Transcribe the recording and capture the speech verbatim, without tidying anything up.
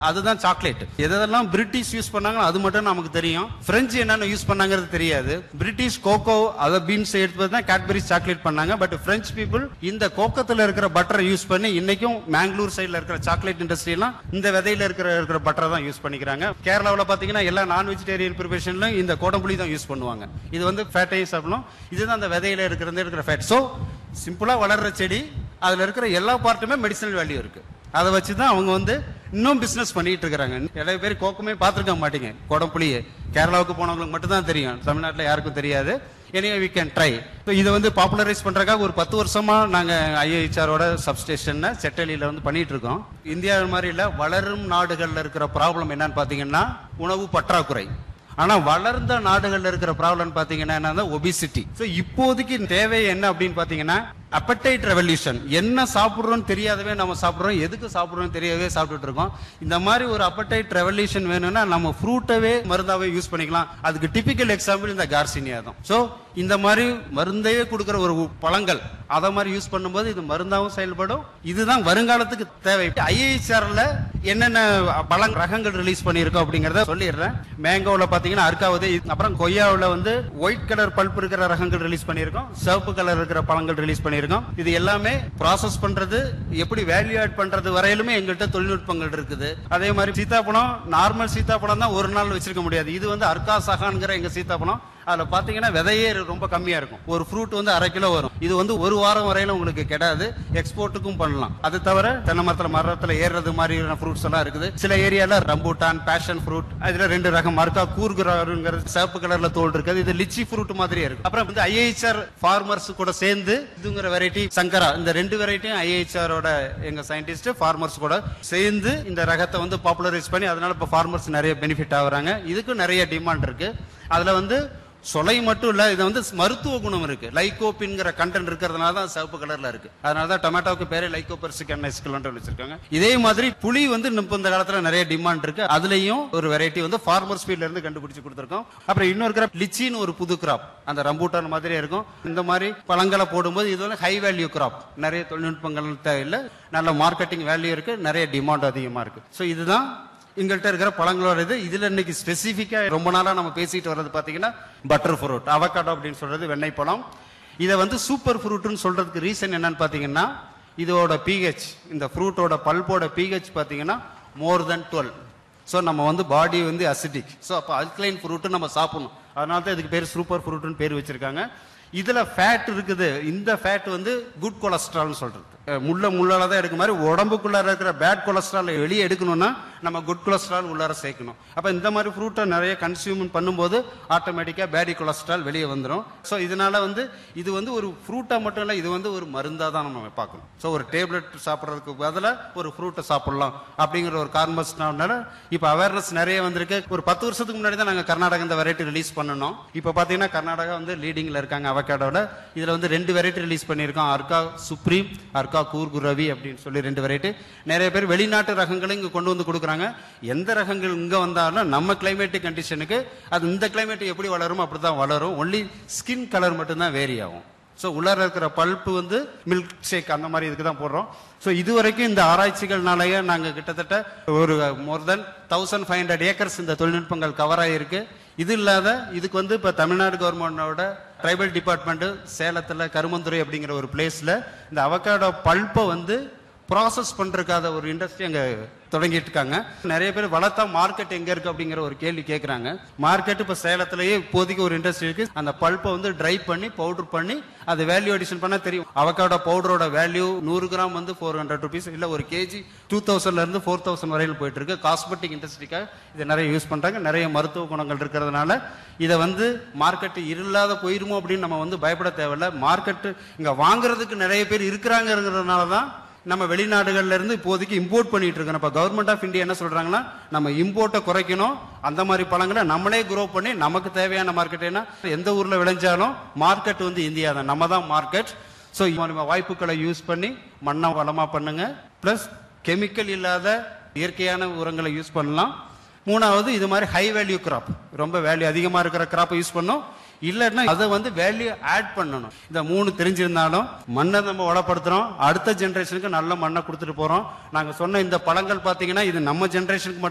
அதுதான் சாக்லேட். எதெல்லாம் British use பண்ணாங்க அது மட்டும் நமக்கு தெரியும். பிரெஞ்சு என்னென்ன யூஸ் பண்ணாங்கிறது தெரியாது. பிரிட்டிஷ் கோகோ அத பீன்ஸ் எடுத்து தான் கேட்பரி சாக்லேட் பண்ணாங்க. பட் பிரெஞ்சு பீப்புள் இந்த கோக்கத்துல இருக்கிற பட்டரை யூஸ் பண்ணி இன்னைக்கும் மேங்களூர் சைடுல இருக்கிற சாக்லேட் இண்டஸ்ட்ரி எல்லாம் இந்த விதையில இருக்கிற இருக்கிற பட்டரை தான் யூஸ் பண்ணிக்கிறாங்க. கேரளாவில் பாத்தீங்கன்னா எல்லா நான் வெஜிடேரியன் ப்ரிப்பரேஷன்ல இந்த கோடம்புளி தான் யூஸ் பண்ணுவாங்க. இது வந்து ஃபேட்டையும் சாப்பிடணும். இதுதான் அந்த விதையில இருக்கிறது இருக்கிற ஃபேட். ஸோ சிம்பிளா வளர்ற செடி அதுல இருக்கிற எல்லா பார்ட்டுமே மெடிசனல் வேல்யூ இருக்கு. அதை வச்சுதான் அவங்க வந்து இன்னும் பிசினஸ் பண்ணிட்டு இருக்காங்க. நிறைய பேர் கோக்குமே பார்த்துருக்க மாட்டீங்க. கோடம்புளியே கேரளாவுக்கு போனவங்களுக்கு மட்டும் தான் தெரியும், தமிழ்நாட்டில் யாருக்கும் தெரியாது. Anyway we can try. இதை வந்து பாப்புலரைஸ் பண்றதுக்காக ஒரு பத்து வருஷமா நாங்க ஐஏஹெச்ஆரோட சப்ஸ்டேஷன் செட்டலியில வந்து பண்ணிட்டு இருக்கோம். இந்தியா மாதிரி இல்ல, வளரும் நாடுகள்ல இருக்கிற ப்ராப்ளம் என்னன்னு பாத்தீங்கன்னா உணவு பற்றாக்குறை. ஆனா வளர்ந்த நாடுகள்ல இருக்கிற ப்ராப்ளம் பாத்தீங்கன்னா என்ன, ஒபிசிட்டி. சோ இப்போதைக்கு தேவை என்ன அப்படின்னு பாத்தீங்கன்னா அப்படைட் ரெவல்யூஷன். என்ன சாப்பிடுறோம் தெரியாதவே நம்ம சாப்பிடுறோம், எதுக்கு சாப்பிடுறோம் தெரியாதவே சாப்பிட்டுட்டு இருக்கோம். இந்த மாதிரி ஒரு அப்படைட் ரெவல்யூஷன் வேணும்னா நம்ம ஃப்ரூட்டவே மருந்தாவே யூஸ் பண்ணிக்கலாம். அதுக்கு டிபிக்கல் எக்ஸாம்பிள் இந்த கார்சினியா தான். சோ இந்த மாதிரி மருந்தையே கொடுக்கிற ஒரு பழங்கள் அத மாதிரி யூஸ் பண்ணும்போது இது மருந்தாவும் செயல்படும். இதுதான் வருங்காலத்துக்கு தேவை. ஐஏஹெச்ஆர்ல என்னென்ன பழ ரகங்கள் ரிலீஸ் பண்ணிருக்கோம் அப்படிங்கறத சொல்லிடுறேன். மேங்கோல பாத்தீங்கன்னா அர்க்காவதி, அப்புறம் கொய்யாவுல வந்து ஒயிட் கலர் பல்ப் இருக்கிற ரகங்கள் ரிலீஸ் பண்ணிருக்கோம். சிவப்பு கலர் இருக்கிற பழங்கள் ரிலீஸ் பண்ணிருக்கோம். இது எல்லாமே ப்ராசஸ் பண்றது, எப்படி வேல்யூ ஆட் பண்றது வரையிலுமே எங்கள்கிட்ட தொழில்நுட்பங்கள் இருக்குது. அதே மாதிரி சீத்தாப்பழம், நார்மல் சீத்தாப்பழம் தான் ஒரு நாள் வச்சிருக்க முடியாது. இது வந்து அர்க்கா சகான்ங்கிற எங்க சீத்தாப்பழம். அதுல பாத்தீங்கன்னா விதையே ரொம்ப கம்மியா இருக்கும். ஒரு ஃப்ரூட் வந்து அரை கிலோ வரும். இது வந்து ஒரு வாரம் வரையில உங்களுக்கு கிடையாது. எக்ஸ்போர்ட்டுக்கும் பண்ணலாம். அது தவிர தென்னை மரத்துல மரத்துல ஏறது மாதிரியான ஃப்ரூட்ஸ் எல்லாம் இருக்குது. சில ஏரியால ரம்பூட்டான், பேஷன் ஃப்ரூட், அதுல ரெண்டு ரகம் மர்க்கா கூர்குறாருங்கிறது சிவப்பு கலர்ல தோல் இருக்குது. இது லிச்சி ஃப்ரூட் மாதிரியே இருக்கு. அப்புறம் வந்து ஐஏஹெச்ஆர் ஃபார்மர்ஸ் கூட சேர்ந்து இதுங்கிற வெரைட்டி சங்கரா, இந்த ரெண்டு வெரைட்டியும் ஐஏஹெச்ஆரோட எங்க சயின்டிஸ்ட் ஃபார்மர்ஸ் கூட சேர்ந்து இந்த ரகத்தை வந்து பாப்புலரைஸ் பண்ணி அதனால இப்ப ஃபார்மர்ஸ் நிறைய பெனிஃபிட் ஆகுறாங்க. இதுக்கு நிறைய டிமாண்ட் இருக்கு. அதுல வந்து சொலை மட்டும் இல்ல, இது வந்து மருத்துவ குணம் இருக்கு. லைகோபின்ங்கிற கண்டென்ட் இருக்கிறதுனால தான் சிவப்பு கலர்ல இருக்கு. அதனால தான் டொமேட்டோக்கு பேரே லைகோபெர்சிகன் வச்சிருக்காங்க. இதே மாதிரி புளி வந்து இந்த காலத்துல நிறைய டிமாண்ட் இருக்கு. அதுலயும் ஒரு வெரைட்டி வந்து ஃபார்மர் ஸ்பீட்ல இருந்து கண்டுபிடிச்சு கொடுத்திருக்கோம். அப்புறம் இன்னொரு கிராப் லிச்சின்னு ஒரு புது கிராப், அந்த ரம்பூட்டான் மாதிரியே இருக்கும். இந்த மாதிரி பழங்களை போடும்போது இது வந்து ஹை வேல்யூ கிராப். நிறைய தொழில்நுட்பங்கள் தேவையில்லை, நல்ல மார்க்கெட்டிங் வேல்யூ இருக்கு, நிறைய டிமாண்ட் அதிகமா இருக்கு. சோ இதுதான் எங்கள்கிட்ட இருக்கிற பழங்களோட இது. இதுல இன்னைக்கு ஸ்பெசிபிக்கா ரொம்ப நாளா நம்ம பேசிட்டு வர்றது பாத்தீங்கன்னா பட்டர் ஃப்ரூட், அவகாடோ அப்படின்னு சொல்றது வெண்ணெய் பழம். இதை வந்து சூப்பர் ஃப்ரூட்னு சொல்றதுக்கு ரீசன் என்னன்னு பாத்தீங்கன்னா இதோட பிஹெச், இந்த ஃப்ரூட்டோட பல்போட பிஹெச் பாத்தீங்கன்னா மோர் தென் டுவெல். ஸோ நம்ம வந்து பாடி வந்து அசிடிக். ஸோ அப்போ அல்கலைன் ஃப்ரூட் நம்ம சாப்பிடணும். அதனால தான் இதுக்கு பேர் சூப்பர் ஃப்ரூட்னு பேர் வச்சிருக்காங்க. இதுல ஃபேட் இருக்குது. இந்த ஃபேட் வந்து குட் கொலஸ்ட்ரால்னு சொல்றது. முள்ள முள்ளால தான் எடுக்க மாதிரி உடம்புக்குள்ளார இருக்கிற பேட் கொலஸ்ட்ரால் வெளியே எடுக்கணும்னா நம்ம குட் கொலஸ்ட்ரால் உள்ளார சேர்க்கணும். அப்ப இந்த மாதிரி ஃப்ரூட்டை நிறைய கன்சியூம் பண்ணும்போது ஆட்டோமேட்டிக்கா பேடி கொலஸ்ட்ரால் வெளியே வந்துடும். ஸோ இதனால வந்து இது வந்து ஒரு ஃப்ரூட்டா மட்டும் இல்லை, இது வந்து ஒரு மருந்தா தான் நம்ம பார்க்கணும். ஸோ ஒரு டேப்லெட் சாப்பிட்றதுக்கு பதிலாக ஒரு ஃப்ரூட்டை சாப்பிடலாம் அப்படிங்கிற ஒரு கான்வர்ஸ்னால இப்போ அவேர்னஸ் நிறைய வந்திருக்கு. ஒரு பத்து வருஷத்துக்கு முன்னாடி தான் நாங்கள் கர்நாடகா இந்த வெரைட்டி ரிலீஸ் பண்ணணும். இப்போ பார்த்தீங்கன்னா கர்நாடகா வந்து லீடிங்ல இருக்காங்க அவகாடோட. இதுல வந்து ரெண்டு வெரைட்டி ரிலீஸ் பண்ணியிருக்கோம், அர்க்கா சுப்ரீம், அர்க்கா கூர்கு ரவி அப்படின்னு சொல்லி ரெண்டு வெரைட்டி. நிறைய பேர் வெளிநாட்டு ரகங்களும் இங்க கொண்டு வந்து கொடுக்குறாங்க. எந்த ரகங்கள் இங்க வந்தாலும் நம்ம கிளைமேட்டிக் கண்டிஷனுக்கு அது இந்த கிளைமேட் எப்படி வளரும் அப்படிதான் வளரும். ஒன்லி ஸ்கின் கலர் மட்டும்தான் வேரி ஆகும். ஸோ உள்ளார இருக்கிற பல்ப்பு வந்து மில்க் ஷேக் அந்த மாதிரி இதுக்கு தான் போடுறோம். ஸோ இதுவரைக்கும் இந்த ஆராய்ச்சிகள்னாலேயே நாங்கள் கிட்டத்தட்ட ஒரு மோர் தென் தௌசண்ட் ஃபைவ் ஹண்ட்ரட் ஏக்கர்ஸ் இந்த தொழில்நுட்பங்கள் கவர் ஆகிருக்கு. இது இல்லாத இதுக்கு வந்து இப்போ தமிழ்நாடு கவர்மெண்டோட ட்ரைபல் டிபார்ட்மெண்ட் சேலத்தில் கருமந்துறை அப்படிங்கிற ஒரு பிளேஸ்ல இந்த அவகாடோ பல்ப்பை வந்து ப்ராசஸ் பண்றதுக்காக ஒரு இண்டஸ்ட்ரி அங்க தொடங்கிட்டு இருக்காங்க. நிறைய பேர் வளர்த்தா மார்க்கெட் எங்க இருக்கு அப்படிங்கிற ஒரு கேள்வி கேட்கறாங்க. மார்க்கெட் இப்ப சேலத்திலேயே இப்போதைக்கு ஒரு இண்டஸ்ட்ரி இருக்கு. அந்த பல்ப்பை வந்து ட்ரை பண்ணி பவுடர் பண்ணி அது வேல்யூ அடிஷன் பண்ணா தெரியும். அவகாடோ பவுடரோட வேல்யூ நூறு கிராம் வந்து ஃபோர் ஹண்ட்ரட் ருபீஸ் இல்ல ஒரு கேஜி டூ தௌசண்ட்ல இருந்து ஃபோர் தௌசண்ட் வரையில் போயிட்டு இருக்கு. காஸ்மெட்டிக் இண்டஸ்ட்ரிக்காக இதை நிறைய யூஸ் பண்றாங்க. நிறைய மருத்துவ குணங்கள் இருக்கிறதுனால இதை வந்து மார்க்கெட் இல்லாத போயிருமோ அப்படின்னு நம்ம வந்து பயப்பட தேவையில்ல. மார்க்கெட் இங்க வாங்குறதுக்கு நிறைய பேர் இருக்கிறாங்கிறதுனால தான் நம்ம வெளிநாடுகள்ல இருந்து இப்போதைக்கு இம்போர்ட் பண்ணிட்டு இருக்கோம். இப்ப கவர்மெண்ட் ஆஃப் இந்தியா என்ன சொல்றாங்கன்னா நம்ம இம்போர்ட்டை குறைக்கணும், அந்த மாதிரி பழங்களை நம்மளே குரோ பண்ணி நமக்கு தேவையான மார்க்கெட். ஏன்னா எந்த ஊர்ல விளைஞ்சாலும் மார்க்கெட் வந்து இந்தியா தான், நம்ம தான் மார்க்கெட். ஸோ வாய்ப்புகளை யூஸ் பண்ணி மண்ணை வளமா பண்ணுங்க. பிளஸ் கெமிக்கல் இல்லாத இயற்கையான உரங்களை யூஸ் பண்ணலாம். மூணாவது இது மாதிரி ஹை வேல்யூ கிராப், ரொம்ப வேல்யூ அதிகமா இருக்கிற கிராப் யூஸ் பண்ணோம். இல்லன்னா அதை வந்து வேல்யூ ஆட் பண்ணணும். இந்த மூணு தெரிஞ்சிருந்தாலும் மண்ணை நம்ம வளப்படுத்துறோம், அடுத்த ஜெனரேஷனுக்கு நல்ல மண்ணை கொடுத்துட்டு போறோம். நாங்க சொன்ன இந்த பழங்கள் பாத்தீங்கன்னா இது நம்ம ஜெனரேஷனுக்கு